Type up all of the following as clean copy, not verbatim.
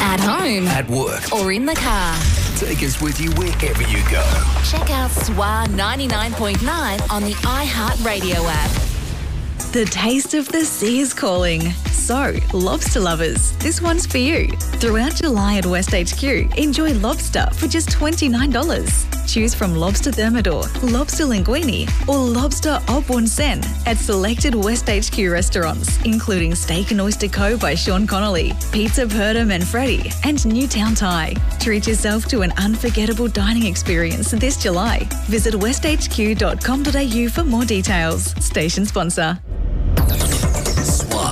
At home. At work. Or in the car. Take us with you wherever you go. Check out SWA 99.9 on the iHeartRadio app. The taste of the sea is calling. So, lobster lovers, this one's for you. Throughout July at West HQ, enjoy lobster for just $29. Choose from lobster thermidor, lobster linguine, or lobster au bon sen at selected West HQ restaurants, including Steak and Oyster Co. by Sean Connolly, Pizza Perdum and Freddy, and Newtown Thai. Treat yourself to an unforgettable dining experience this July. Visit westhq.com.au for more details. Station sponsor. SWA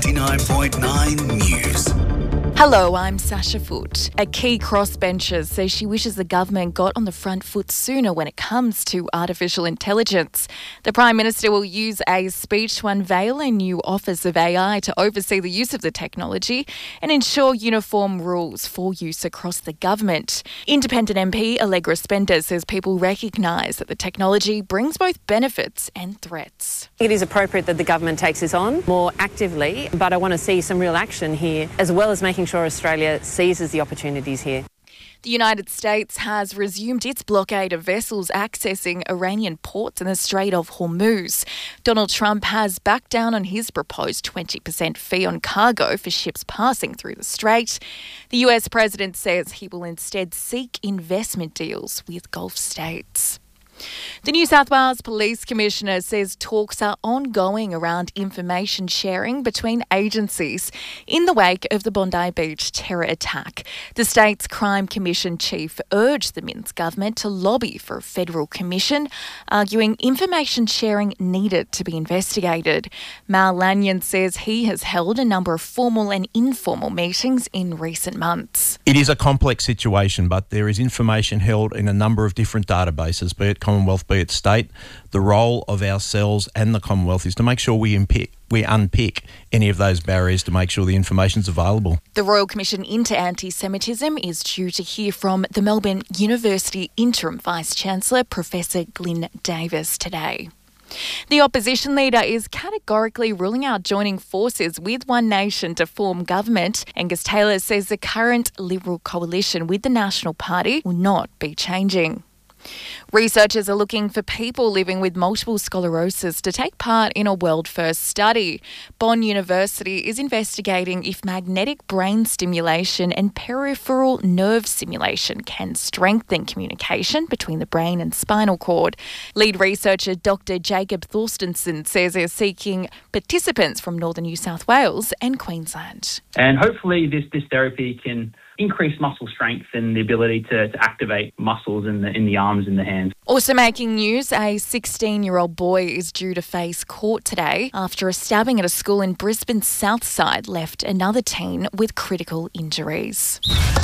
99.9 News. Hello, I'm Sasha Foote. A key crossbencher says she wishes the government got on the front foot sooner when it comes to artificial intelligence. The Prime Minister will use a speech to unveil a new Office of AI to oversee the use of the technology and ensure uniform rules for use across the government. Independent MP Allegra Spender says people recognise that the technology brings both benefits and threats. It is appropriate that the government takes this on more actively, but I want to see some real action here, as well as making sure Australia seizes the opportunities here. The United States has resumed its blockade of vessels accessing Iranian ports in the Strait of Hormuz. Donald Trump has backed down on his proposed 20% fee on cargo for ships passing through the strait. The US president says he will instead seek investment deals with Gulf states. The New South Wales Police Commissioner says talks are ongoing around information sharing between agencies in the wake of the Bondi Beach terror attack. The state's Crime Commission chief urged the Minns government to lobby for a federal commission, arguing information sharing needed to be investigated. Mal Lanyon says he has held a number of formal and informal meetings in recent months. It is a complex situation, but there is information held in a number of different databases, be it Commonwealth, be it state. The role of ourselves and the Commonwealth is to make sure we unpick any of those barriers to make sure the information's available. The Royal Commission into Anti-Semitism is due to hear from the Melbourne University Interim Vice-Chancellor, Professor Glyn Davis, today. The opposition leader is categorically ruling out joining forces with One Nation to form government. Angus Taylor says the current Liberal coalition with the National Party will not be changing. Researchers are looking for people living with multiple sclerosis to take part in a world-first study. Bond University is investigating if magnetic brain stimulation and peripheral nerve stimulation can strengthen communication between the brain and spinal cord. Lead researcher Dr. Jacob Thorstensen says they're seeking participants from northern New South Wales and Queensland. And hopefully this therapy can increase muscle strength and the ability to activate muscles in the arms and the hands. Also making news, a 16-year-old boy is due to face court today after a stabbing at a school in Brisbane's south side left another teen with critical injuries.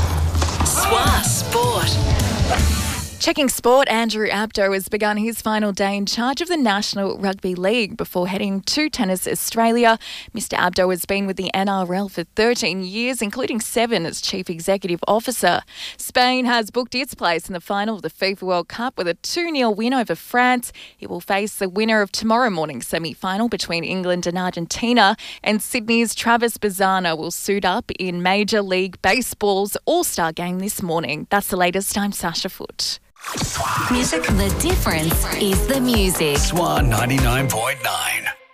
SWA Sport. Checking sport, Andrew Abdo has begun his final day in charge of the National Rugby League before heading to Tennis Australia. Mr Abdo has been with the NRL for 13 years, including 7 as Chief Executive Officer. Spain has booked its place in the final of the FIFA World Cup with a 2-0 win over France. It will face the winner of tomorrow morning's semi-final between England and Argentina, and Sydney's Travis Bazzana will suit up in Major League Baseball's All-Star game this morning. That's the latest. I'm Sasha Foote. Music. The difference is the music. SWA 99.9.